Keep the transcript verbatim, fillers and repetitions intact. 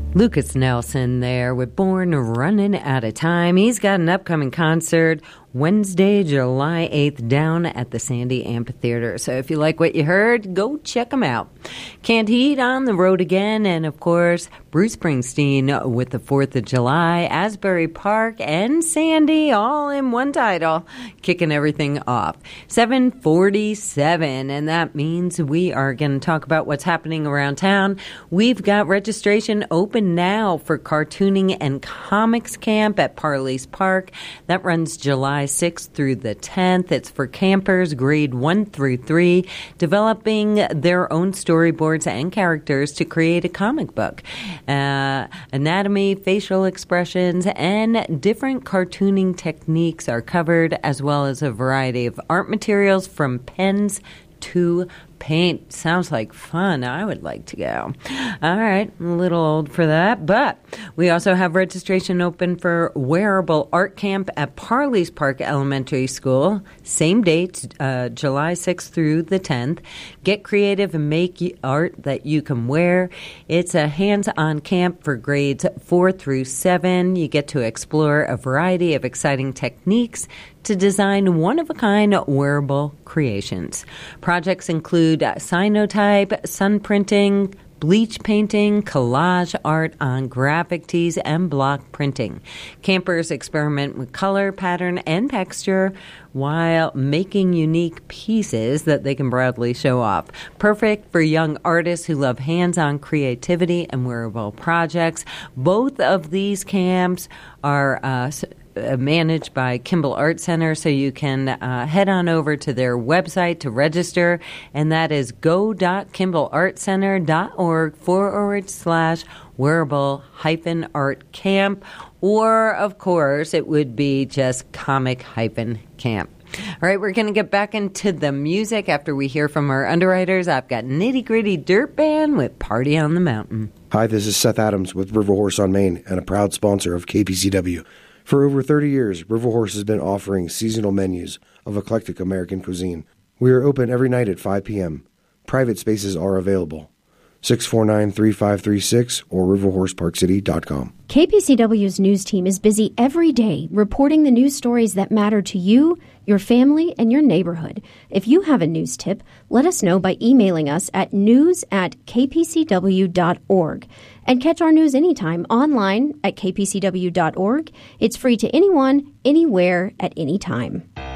Lucas Nelson there with Born Running Out of Time. He's got an upcoming concert Wednesday, July eighth, down at the Sandy Amphitheater. So if you like what you heard, go check him out. Canned Heat on the road again, and of course, Bruce Springsteen with the fourth of July, Asbury Park, and Sandy all in one title, kicking everything off. seven forty-seven, and that means we are going to talk about what's happening around town. We've got registration open now for Cartooning and Comics Camp at Parley's Park. That runs July sixth through the tenth. It's for campers grade one through three, developing their own storyboards and characters to create a comic book. Uh, anatomy, facial expressions, and different cartooning techniques are covered, as well as a variety of art materials from pens to paint. Sounds like fun. I would like to go. All right, I'm a little old for that, but we also have registration open for Wearable Art Camp at Parley's Park Elementary School. Same dates, uh, July sixth through the tenth. Get creative and make art that you can wear. It's a hands-on camp for grades four through seven. You get to explore a variety of exciting techniques to design one-of-a-kind wearable creations. Projects include cyanotype, sun printing, bleach painting, collage art on graphic tees, and block printing. Campers experiment with color, pattern, and texture while making unique pieces that they can proudly show off. Perfect for young artists who love hands-on creativity and wearable projects. Both of these camps are uh, Uh, managed by Kimball Art Center, so you can uh, head on over to their website to register, and that is go.kimball.artcenter.org forward slash wearable hyphen art camp, or of course it would be just comic hyphen camp. All right, we're going to get back into the music after we hear from our underwriters. I've got Nitty Gritty Dirt Band with Party on the Mountain. Hi, this is Seth Adams with River Horse on Main and a proud sponsor of K P C W. For over thirty years, River Horse has been offering seasonal menus of eclectic American cuisine. We are open every night at five p.m. Private spaces are available. six four nine, three five three six or river horse park city dot com. K P C W's news team is busy every day reporting the news stories that matter to you, your family, and your neighborhood. If you have a news tip, let us know by emailing us at news at k p c w dot org. And catch our news anytime online at k p c w dot org. It's free to anyone, anywhere, at any time.